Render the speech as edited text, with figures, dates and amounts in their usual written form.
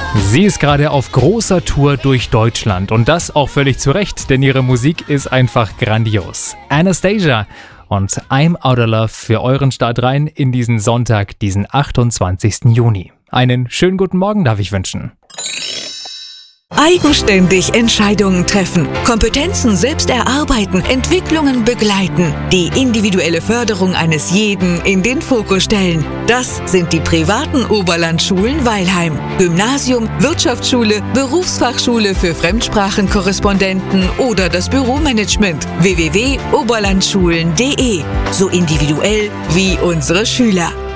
Sie ist gerade auf großer Tour durch Deutschland und das auch völlig zu Recht, denn ihre Musik ist einfach grandios. Anastasia und I'm Outta Love für euren Start rein in diesen Sonntag, diesen 28. Juni. Einen schönen guten Morgen darf ich wünschen. Eigenständig Entscheidungen treffen, Kompetenzen selbst erarbeiten, Entwicklungen begleiten, die individuelle Förderung eines jeden in den Fokus stellen. Das sind die privaten Oberlandschulen Weilheim. Gymnasium, Wirtschaftsschule, Berufsfachschule für Fremdsprachenkorrespondenten oder das Büromanagement. www.oberlandschulen.de. So individuell wie unsere Schüler.